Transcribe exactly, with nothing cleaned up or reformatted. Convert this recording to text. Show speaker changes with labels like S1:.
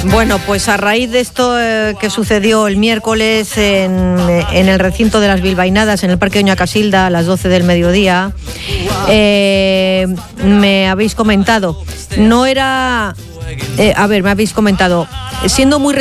S1: Bueno, pues a raíz de esto eh, que sucedió el miércoles en, en el recinto de las bilbainadas, en el Parque Doña Casilda, a las doce del mediodía, eh, me habéis comentado, no era... Eh, a ver, me habéis comentado, siendo muy